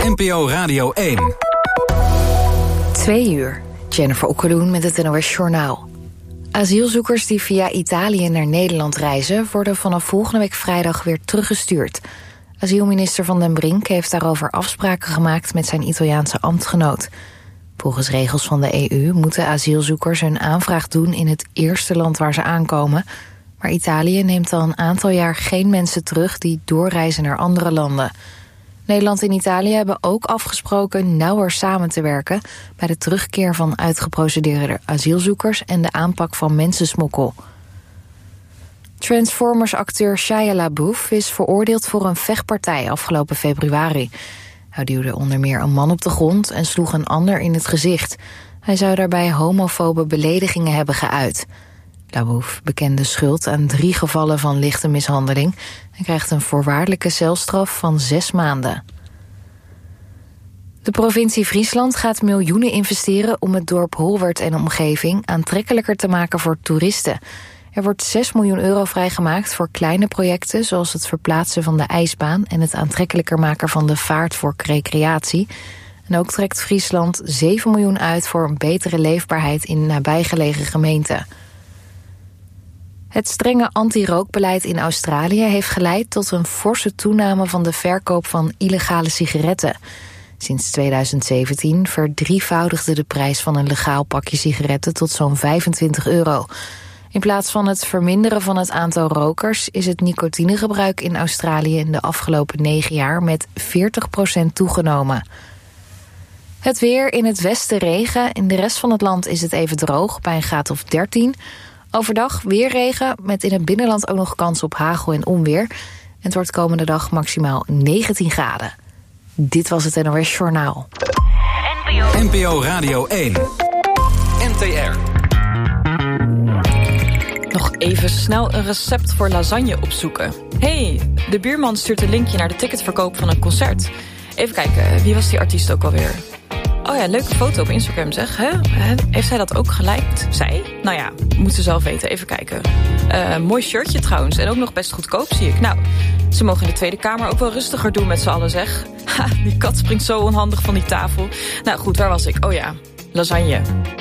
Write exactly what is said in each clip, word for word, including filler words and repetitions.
N P O Radio één. Twee uur. Jennifer Okkeloen met het N O S Journaal. Asielzoekers die via Italië naar Nederland reizen worden vanaf volgende week vrijdag weer teruggestuurd. Asielminister Van den Brink heeft daarover afspraken gemaakt met zijn Italiaanse ambtgenoot. Volgens regels van de E U moeten asielzoekers hun aanvraag doen in het eerste land waar ze aankomen. Maar Italië neemt al een aantal jaar geen mensen terug die doorreizen naar andere landen. Nederland en Italië hebben ook afgesproken nauwer samen te werken bij de terugkeer van uitgeprocedeerde asielzoekers en de aanpak van mensensmokkel. Transformers-acteur Shia LaBeouf is veroordeeld voor een vechtpartij afgelopen februari. Hij duwde onder meer een man op de grond en sloeg een ander in het gezicht. Hij zou daarbij homofobe beledigingen hebben geuit. LaBeouf bekende schuld aan drie gevallen van lichte mishandeling en krijgt een voorwaardelijke celstraf van zes maanden. De provincie Friesland gaat miljoenen investeren om het dorp Holwert en omgeving aantrekkelijker te maken voor toeristen. Er wordt zes miljoen euro vrijgemaakt voor kleine projecten zoals het verplaatsen van de ijsbaan en het aantrekkelijker maken van de vaart voor recreatie. En ook trekt Friesland zeven miljoen uit voor een betere leefbaarheid in nabijgelegen gemeenten. Het strenge anti-rookbeleid in Australië heeft geleid tot een forse toename van de verkoop van illegale sigaretten. Sinds tweeduizend zeventien verdrievoudigde de prijs van een legaal pakje sigaretten tot zo'n vijfentwintig euro. In plaats van het verminderen van het aantal rokers is het nicotinegebruik in Australië in de afgelopen negen jaar met veertig procent toegenomen. Het weer, in het westen regen, in de rest van het land is het even droog bij een graad of dertien. Overdag weer regen, met in het binnenland ook nog kans op hagel en onweer. En het wordt komende dag maximaal negentien graden. Dit was het N O S Journaal. N P O Radio één. N T R. Nog even snel een recept voor lasagne opzoeken. Hey, de buurman stuurt een linkje naar de ticketverkoop van een concert. Even kijken, wie was die artiest ook alweer? Oh ja, leuke foto op Instagram zeg. Hè? Heeft zij dat ook geliked? Zij? Nou ja, moet ze zelf weten. Even kijken. Uh, mooi shirtje trouwens. En ook nog best goedkoop, zie ik. Nou, ze mogen in de Tweede Kamer ook wel rustiger doen met z'n allen, zeg. Ha, die kat springt zo onhandig van die tafel. Nou goed, waar was ik? Oh ja, lasagne.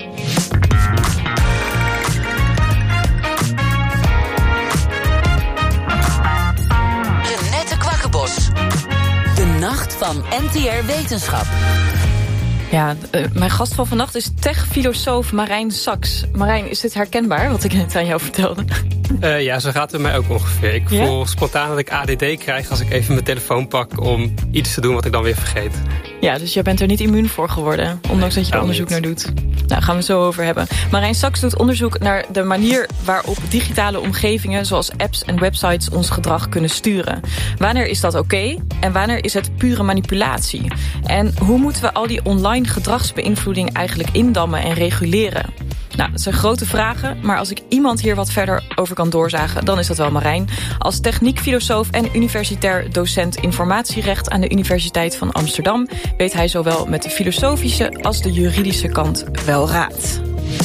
Renette Kwakkenbos. De nacht van N T R Wetenschap. Ja, uh, mijn gast van vannacht is tech-filosoof Marijn Saks. Marijn, is dit herkenbaar, wat ik net aan jou vertelde? Uh, ja, zo gaat het bij mij ook ongeveer. Ik ja? voel spontaan dat ik A D D krijg als ik even mijn telefoon pak om iets te doen wat ik dan weer vergeet. Ja, dus jij bent er niet immuun voor geworden, ondanks dat je er onderzoek naar doet. Nou, gaan we het zo over hebben. Marijn Saks doet onderzoek naar de manier waarop digitale omgevingen zoals apps en websites ons gedrag kunnen sturen. Wanneer is dat oké okay? En wanneer is het pure manipulatie? En hoe moeten we al die online gedragsbeïnvloeding eigenlijk indammen en reguleren? Nou, dat zijn grote vragen, maar als ik iemand hier wat verder over kan doorzagen, dan is dat wel Marijn. Als techniekfilosoof en universitair docent informatierecht aan de Universiteit van Amsterdam weet hij zowel met de filosofische als de juridische kant wel raad.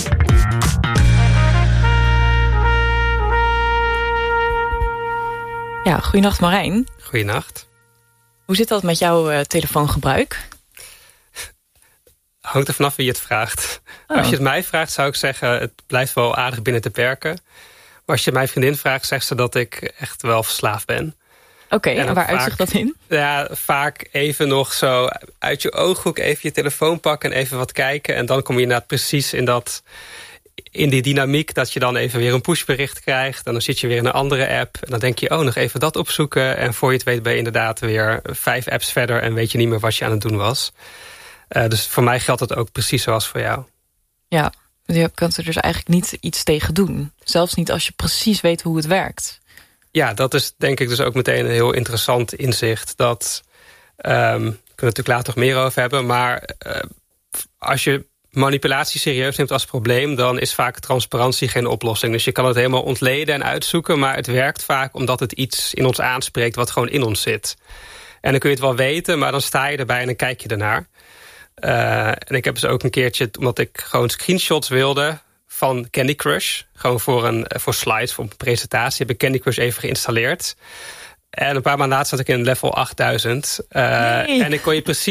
Ja, goeienacht Marijn. Goeienacht. Hoe zit dat met jouw uh, telefoongebruik? Hangt er vanaf wie je het vraagt. Oh. Als je het mij vraagt, zou ik zeggen, het blijft wel aardig binnen te perken. Maar als je mijn vriendin vraagt, zegt ze dat ik echt wel verslaafd ben. Oké, okay, en, en waar uitzicht dat in? Ja, vaak even nog zo uit je ooghoek even je telefoon pakken en even wat kijken. En dan kom je inderdaad precies in, dat, in die dynamiek dat je dan even weer een pushbericht krijgt. En dan zit je weer in een andere app. En dan denk je, oh, nog even dat opzoeken. En voor je het weet ben je inderdaad weer vijf apps verder en weet je niet meer wat je aan het doen was. Uh, dus voor mij geldt het ook precies zoals voor jou. Ja, je kunt er dus eigenlijk niet iets tegen doen. Zelfs niet als je precies weet hoe het werkt. Ja, dat is denk ik dus ook meteen een heel interessant inzicht. Dat, um, daar kunnen we het natuurlijk later nog meer over hebben. Maar uh, als je manipulatie serieus neemt als probleem, dan is vaak transparantie geen oplossing. Dus je kan het helemaal ontleden en uitzoeken, maar het werkt vaak omdat het iets in ons aanspreekt wat gewoon in ons zit. En dan kun je het wel weten, maar dan sta je erbij en dan kijk je ernaar. Uh, en ik heb dus ook een keertje, omdat ik gewoon screenshots wilde van Candy Crush. Gewoon voor, een, voor slides, voor een presentatie, heb ik Candy Crush even geïnstalleerd. En een paar maanden later zat ik in level achtduizend. Uh, nee. En ik kon je precies